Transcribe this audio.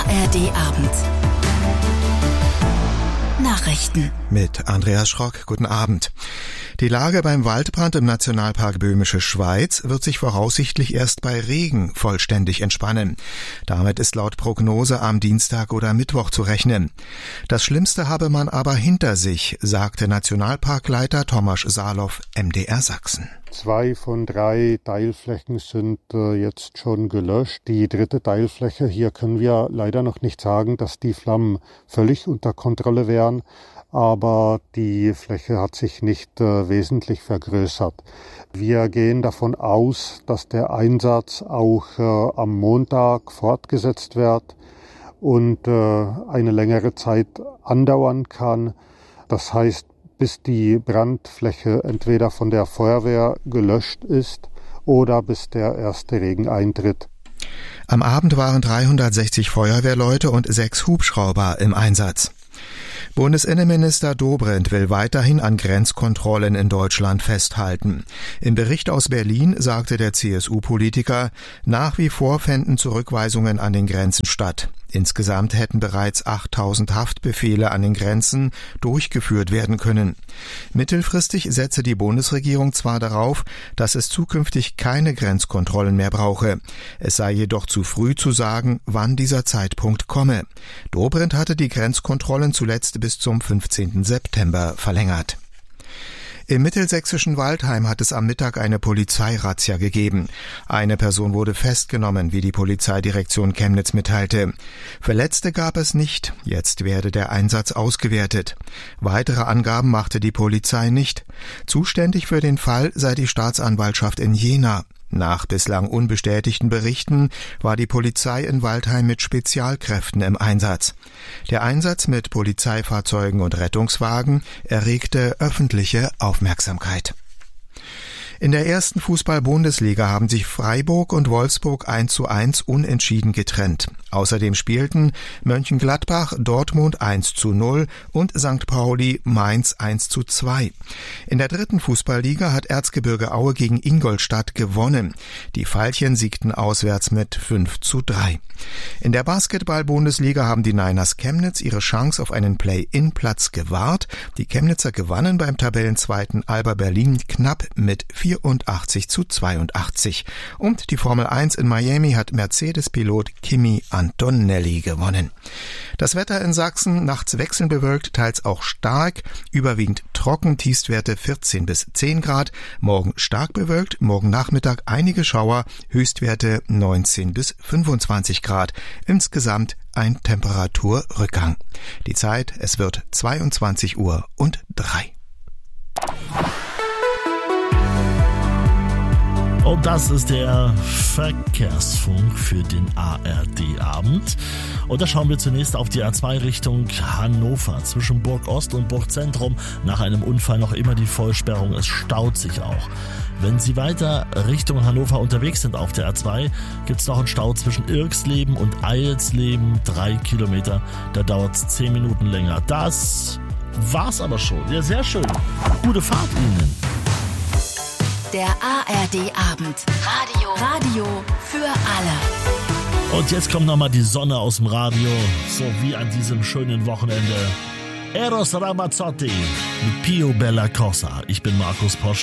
ARD-Abend. Nachrichten. Mit Andreas Schrock, guten Abend. Die Lage beim Waldbrand im Nationalpark Böhmische Schweiz wird sich voraussichtlich erst bei Regen vollständig entspannen. Damit ist laut Prognose am Dienstag oder Mittwoch zu rechnen. Das Schlimmste habe man aber hinter sich, sagte Nationalparkleiter Thomas Salow, MDR Sachsen. 2 von 3 Teilflächen sind jetzt schon gelöscht. Die 3. Teilfläche, hier können wir leider noch nicht sagen, dass die Flammen völlig unter Kontrolle wären, aber die Fläche hat sich nicht wesentlich vergrößert. Wir gehen davon aus, dass der Einsatz auch am Montag fortgesetzt wird und eine längere Zeit andauern kann. Das heißt, bis die Brandfläche entweder von der Feuerwehr gelöscht ist oder bis der erste Regen eintritt. Am Abend waren 360 Feuerwehrleute und 6 Hubschrauber im Einsatz. Bundesinnenminister Dobrindt will weiterhin an Grenzkontrollen in Deutschland festhalten. Im Bericht aus Berlin sagte der CSU-Politiker, nach wie vor fänden Zurückweisungen an den Grenzen statt. Insgesamt hätten bereits 8.000 Haftbefehle an den Grenzen durchgeführt werden können. Mittelfristig setze die Bundesregierung zwar darauf, dass es zukünftig keine Grenzkontrollen mehr brauche. Es sei jedoch zu früh zu sagen, wann dieser Zeitpunkt komme. Dobrindt hatte die Grenzkontrollen zuletzt bis zum 15. September verlängert. Im mittelsächsischen Waldheim hat es am Mittag eine Polizeirazzia gegeben. Eine Person wurde festgenommen, wie die Polizeidirektion Chemnitz mitteilte. Verletzte gab es nicht. Jetzt werde der Einsatz ausgewertet. Weitere Angaben machte die Polizei nicht. Zuständig für den Fall sei die Staatsanwaltschaft in Jena. Nach bislang unbestätigten Berichten war die Polizei in Waldheim mit Spezialkräften im Einsatz. Der Einsatz mit Polizeifahrzeugen und Rettungswagen erregte öffentliche Aufmerksamkeit. In der ersten Fußball-Bundesliga haben sich Freiburg und Wolfsburg 1:1 unentschieden getrennt. Außerdem spielten Mönchengladbach Dortmund 1:0 und St. Pauli Mainz 1:2. In der dritten Fußballliga hat Erzgebirge Aue gegen Ingolstadt gewonnen. Die Veilchen siegten auswärts mit 5:3. In der Basketball-Bundesliga haben die Niners Chemnitz ihre Chance auf einen Play-in-Platz gewahrt. Die Chemnitzer gewannen beim Tabellenzweiten Alba Berlin knapp mit 84:82. Und die Formel 1 in Miami hat Mercedes-Pilot Kimi Antonelli gewonnen. Das Wetter in Sachsen, nachts wechselnd bewölkt, teils auch stark, überwiegend trocken, Tiefstwerte 14 bis 10 Grad, morgen stark bewölkt, morgen Nachmittag einige Schauer, Höchstwerte 19 bis 25 Grad. Insgesamt ein Temperaturrückgang. Die Zeit, es wird 22:03 Uhr. Und das ist der Verkehrsfunk für den ARD-Abend. Und da schauen wir zunächst auf die A2 Richtung Hannover. Zwischen Burg Ost und Burg Zentrum nach einem Unfall noch immer die Vollsperrung. Es staut sich auch. Wenn Sie weiter Richtung Hannover unterwegs sind auf der A2, gibt es noch einen Stau zwischen Irxleben und Eilsleben. 3 Kilometer, da dauert es 10 Minuten länger. Das war's aber schon. Ja, sehr schön. Gute Fahrt Ihnen. Der ARD-Abend. Radio für alle. Und jetzt kommt nochmal die Sonne aus dem Radio, so wie an diesem schönen Wochenende. Eros Ramazzotti mit Pio Bella Cosa. Ich bin Markus Posch.